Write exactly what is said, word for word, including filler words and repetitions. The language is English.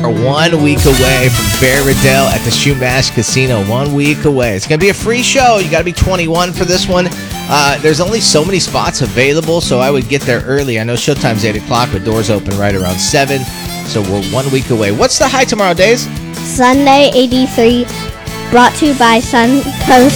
are one week away from Bear Riddell at the Shoemash Casino. One week away. It's going to be a free show. You got to be twenty-one for this one. Uh, there's only so many spots available, so I would get there early. I know showtime's eight o'clock, but doors open right around seven, so we're one week away. What's the high tomorrow, Days? Sunday eighty-three, brought to you by Suncoast